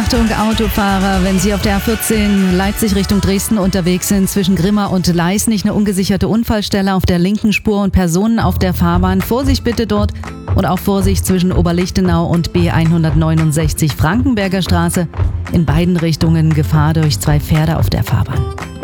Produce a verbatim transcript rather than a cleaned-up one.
Achtung Autofahrer, wenn Sie auf der A vierzehn Leipzig Richtung Dresden unterwegs sind, zwischen Grimma und Leisnig eine ungesicherte Unfallstelle auf der linken Spur und Personen auf der Fahrbahn. Vorsicht bitte dort und auch Vorsicht zwischen Oberlichtenau und B hundertneunundsechzig Frankenberger Straße. In beiden Richtungen Gefahr durch zwei Pferde auf der Fahrbahn.